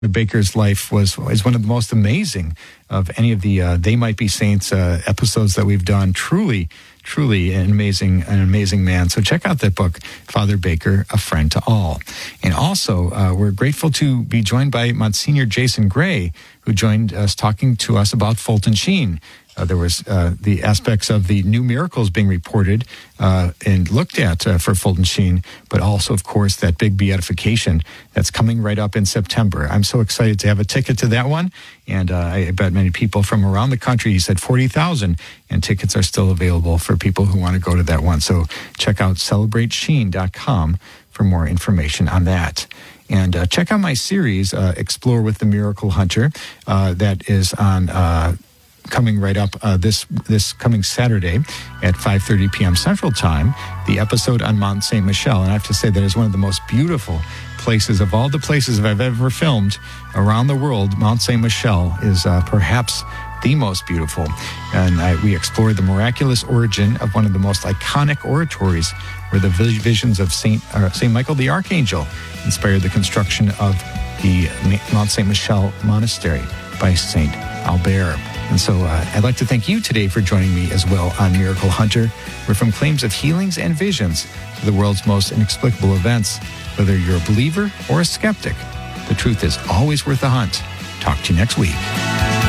Baker's life is one of the most amazing of any of the They Might Be Saints episodes that we've done. Truly an amazing man. So check out that book, Father Baker, A Friend to All. And also, we're grateful to be joined by Monsignor Jason Gray, who joined us talking to us about Fulton Sheen. There was the aspects of the new miracles being reported and looked at for Fulton Sheen, but also, of course, that big beatification that's coming right up in September. I'm so excited to have a ticket to that one, and I bet many people from around the country, he said 40,000, and tickets are still available for people who want to go to that one. So check out celebratesheen.com for more information on that. And check out my series, Explore with the Miracle Hunter, that is on... coming right up this coming Saturday at 5:30 p.m. Central Time, the episode on Mount St. Michel. And I have to say that is one of the most beautiful places of all the places I've ever filmed around the world. Mount St. Michel is perhaps the most beautiful. And we explored the miraculous origin of one of the most iconic oratories where the visions of Saint Michael the Archangel inspired the construction of the Mount St. Michel Monastery by Saint Albert. And so I'd like to thank you today for joining me as well on Miracle Hunter, where from claims of healings and visions to the world's most inexplicable events, whether you're a believer or a skeptic, the truth is always worth a hunt. Talk to you next week.